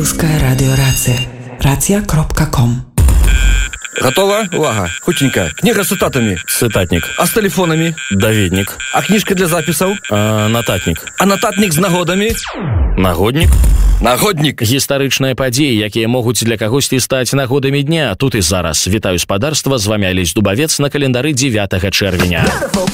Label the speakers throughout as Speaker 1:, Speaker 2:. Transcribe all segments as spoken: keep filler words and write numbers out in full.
Speaker 1: Беларуская радыёрацыя. рацыя кропка ком.
Speaker 2: Готова? Увага. Хутенько. Книга с цитатами.
Speaker 3: Цитатник.
Speaker 2: А с телефонами?
Speaker 3: Даведник.
Speaker 2: А книжка для записаў?
Speaker 3: А, нататник.
Speaker 2: А нататник з нагодами?
Speaker 3: Нагодник.
Speaker 2: Нагодник.
Speaker 3: Гістарычныя падзеі, якія могуць для кагосьці стаць нагодамі дня. Тут і зараз. Вітаю спадарства, з вамі Алесь Дубавец на календары дзевятага чэрвеня.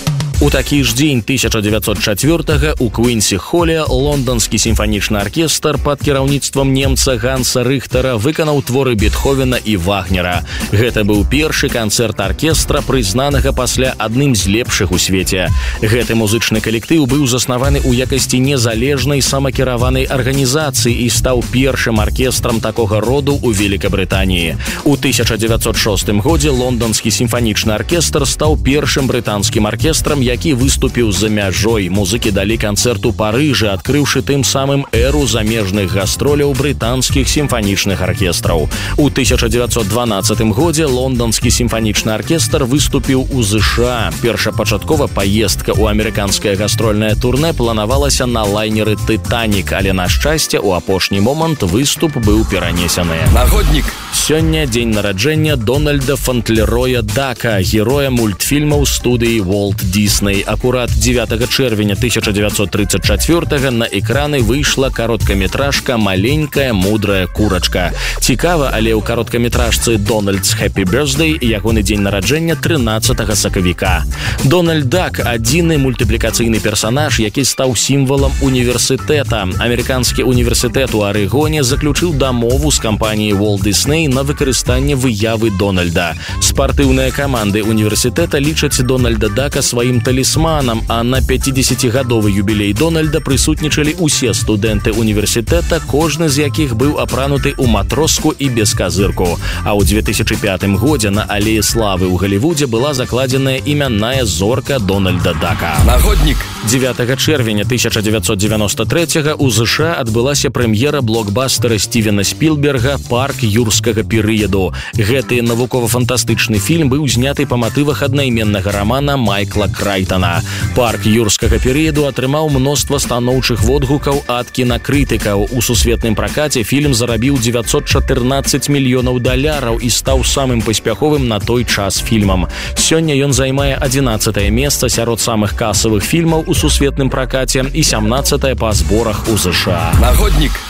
Speaker 3: У такі ж дзень тысяча дзевяцьсот чацвёртага у Квінсі-холе лондонскі сімфанічны аркестр пад кіраўніцтвам немца Ганса Рыхтара выканаў творы Бетховена і Вагнера. Гэта быў першы канцэрт аркестра, прызнанага пасля адным з лепшых у свеце. Гэты музычны калектыў быў заснаваны ў якасці незалежнай самакіраванай арганізацыі і стаў першым аркестрам такога роду ў Великабрытаніі. У тысяча дзевяцьсот шостым годзе лондонскі сімфанічны аркестр стаў першым брытанскім аркестрам, які выступіў за мяжой. Музыкі далі канцэрт у Парыжы, адкрыўшы тым самым эру замежных гастроляў брытанскіх сімфанічных аркестраў. У тысяча дзевяцьсот дванаццатым годзе лондонскі сімфанічны аркестр выступіў у ЗША. Першапачаткова паездка ў амерыканскае гастрольнае турнэ планавалася на лайнеры «Тытанік», але, на шчасце, у апошні момант выступ быў перанесены.
Speaker 2: Нагодник.
Speaker 3: Сёння дзень нараджэння Дональда Фантлероя Дака, героя мультфільмаў студыі Walt Disney. Акурат дзевятага чэрвеня тысяча дзевяцьсот тридцать чацвёртага на экраны выйшла кароткаметражка «Маленькая мудрая курачка». Цікава, але ў кароткаметражцы «Дональд's Happy Birthday» ягоны дзень нараджэння трынаццатага сакавіка. Дональд Дак – адзіны мультыплікацыйны персанаж, які стаў сімвалам універсітэта. Амерыканскі універсітэт у Арэгоне заключыў дамову з кампаніяй Walt Disney на выкарыстанне выявы Дональда. Спартыўныя каманды універсітэта лічаць Дональда Дака сваім талісманам, а на пяцідзесяцігадовы юбілей Дональда прысутнічалі ўсе студэнты універсітэта, кожны з якіх быў апрануты ў матроску і без казырку. А ў две тысячы пятым годзе на алеі славы ў Галівудзе была закладзеная імянная зорка Дональда Дака.
Speaker 2: Нагодник.
Speaker 3: дзевятага чэрвеня тысяча дзевяцьсот дзевяноста трэцяга ў ЗША адбылася прэм'ера блокбастера Стівена Спілберга «Парк юрскага перыяду». Гэты навукова-фантастычны фільм быў зняты па матывах аднайменнага рамана Майкла Крайтона. «Парк юрскага перыяду» атрымаў мноства станоўчых водгукаў ад кінакрытыкаў. У сусветным пракаце фільм зарабіў дзевяцьсот чатырнаццаць мільёнаў даляраў і стаў самым паспяховым на той час фільмам. Сёння ён займае адзінаццатае месца сярод самых касавых фільмаў у сусветным пракаце і сямнаццатае па зборах у ЗША.
Speaker 2: Нагодник.